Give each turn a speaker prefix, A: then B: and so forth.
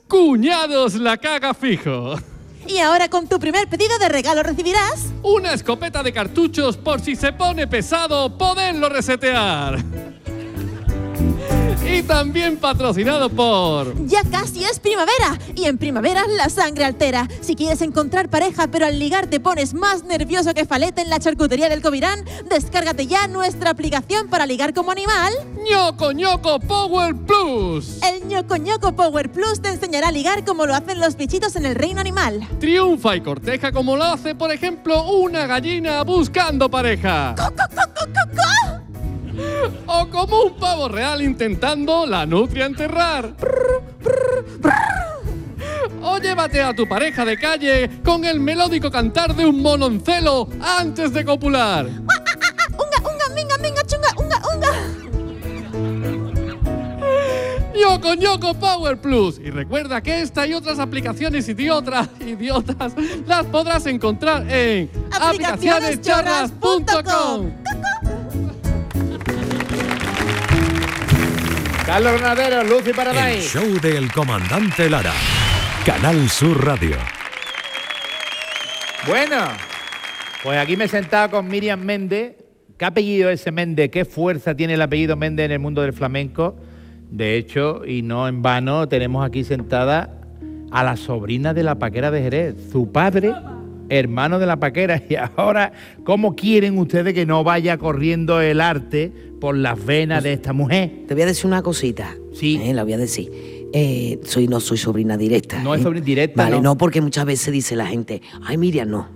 A: Cuñados La Caga fijo.
B: Y ahora con tu primer pedido de regalo recibirás
A: una escopeta de cartuchos por si se pone pesado, poderlo resetear. Y también patrocinado por...
B: Ya casi es primavera y en primavera la sangre altera. Si quieres encontrar pareja pero al ligar te pones más nervioso que falete en la charcutería del Covirán, descárgate ya nuestra aplicación para ligar como animal.
A: Ñoco Ñoco Power Plus.
B: El Ñoco Ñoco Power Plus te enseñará a ligar como lo hacen los bichitos en el reino animal.
A: Triunfa y corteja como lo hace, por ejemplo, una gallina buscando pareja.
B: ¡Co, co, co, co, co, co!
A: O como un pavo real intentando la nutria enterrar. O llévate a tu pareja de calle con el melódico cantar de un mononcelo antes de copular.
B: ¡Unga, unga, minga, minga, chunga, unga, unga!
A: Ñoco Ñoco Power Plus. Y recuerda que esta y otras aplicaciones idiotas las podrás encontrar en aplicacioneschorras.com.
C: Carlos Granadero, Lucy
D: El
C: Paradise.
D: show del comandante Lara. Canal Sur Radio.
C: Bueno, pues aquí me he sentado con Miriam Méndez. ¿Qué apellido es ese Méndez? ¿Qué fuerza tiene el apellido Méndez en el mundo del flamenco? De hecho, y no en vano, tenemos aquí sentada a la sobrina de la Paquera de Jerez, su padre, hermano de la Paquera. Y ahora, ¿cómo quieren ustedes que no vaya corriendo el arte por las venas de esta mujer?
E: Te voy a decir una cosita.
C: Sí.
E: La voy a decir. No soy sobrina directa.
C: No es sobrina directa,
E: Vale,
C: ¿no?
E: no, porque muchas veces dice la gente, ay, Miriam, no.